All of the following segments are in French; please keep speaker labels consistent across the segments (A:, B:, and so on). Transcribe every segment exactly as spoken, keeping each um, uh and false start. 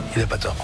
A: il n'a pas tort.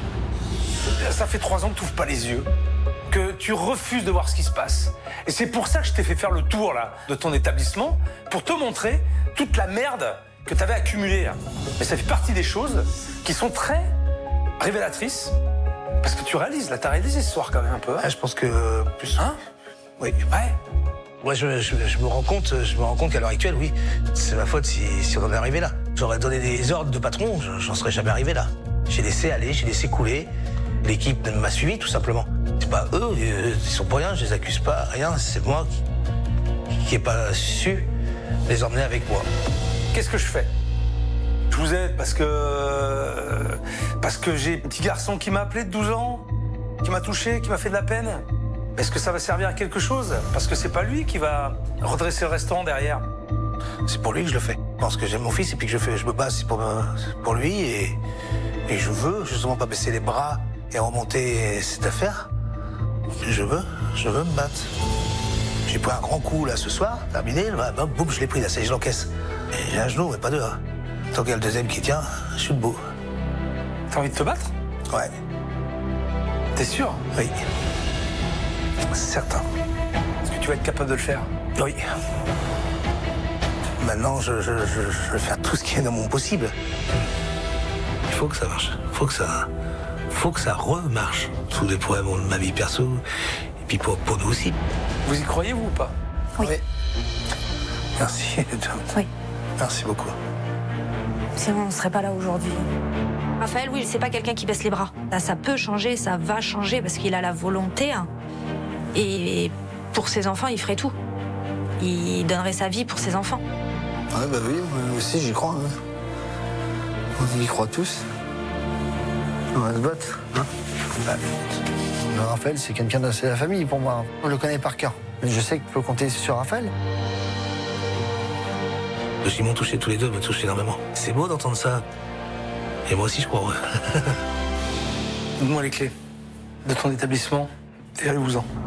B: Ça fait trois ans que tu n'ouvres pas les yeux, que tu refuses de voir ce qui se passe. Et c'est pour ça que je t'ai fait faire le tour là, de ton établissement, pour te montrer toute la merde que tu avais accumulée. Là. Mais ça fait partie des choses qui sont très révélatrices. Parce que tu réalises, là, tu as réalisé ce soir quand même un peu. Hein,
A: ah, je pense que euh, plus.
B: Hein?
A: Oui.
B: Ouais.
A: Ouais, je, je, je me rends compte, je me rends compte qu'à l'heure actuelle, oui, c'est ma faute si, si on en est arrivé là. J'aurais donné des ordres de patron, j'en serais jamais arrivé là. J'ai laissé aller, j'ai laissé couler. L'équipe m'a suivi, tout simplement. C'est pas eux, ils sont pour rien, je les accuse pas, rien. C'est moi qui, qui ai pas su les emmener avec moi.
B: Qu'est-ce que je fais? Je vous aide parce que parce que j'ai un petit garçon qui m'a appelé de douze ans, qui m'a touché, qui m'a fait de la peine. Est-ce que ça va servir à quelque chose? Parce que c'est pas lui qui va redresser le restaurant derrière.
A: C'est pour lui que je le fais. Parce que j'aime mon fils et puis que je, fais, je me bats pour, pour lui et, et je veux justement pas baisser les bras et remonter cette affaire. Je veux, je veux me battre. J'ai pris un grand coup là ce soir, terminé, bah, bah, boum, je l'ai pris là, ça y est, je l'encaisse. Et j'ai un genou, mais pas deux. Hein. Tant qu'il y a le deuxième qui tient, je suis debout.
B: T'as envie de te battre?
A: Ouais.
B: T'es sûr?
A: Oui. Certain.
B: Est-ce que tu vas être capable de le faire?
A: Oui. Maintenant, je, je, je, je vais faire tout ce qui est dans mon possible. Il faut que ça marche. Il faut que ça, faut que ça remarche. Sous des problèmes de ma vie perso, et puis pour, pour nous aussi.
B: Vous y croyez, vous, ou pas?
C: Oui.
A: Oui. Merci, John.
C: Oui.
A: Merci beaucoup.
C: Sinon, on ne serait pas là aujourd'hui. Raphaël, oui, c'est pas quelqu'un qui baisse les bras. Là, ça peut changer, ça va changer parce qu'il a la volonté. Hein. Et pour ses enfants, il ferait tout. Il donnerait sa vie pour ses enfants.
D: Ouais, bah oui, moi aussi j'y crois. Hein. On y croit tous. On va se battre. Hein bah, Raphaël, c'est quelqu'un de la famille pour moi. Je le connais par cœur. Mais je sais que je peux compter sur Raphaël.
A: Ils m'ont touché tous les deux, me touchent énormément. C'est beau d'entendre ça. Et moi aussi, je crois.
B: Donne-moi les clés de ton établissement et allez-vous-en.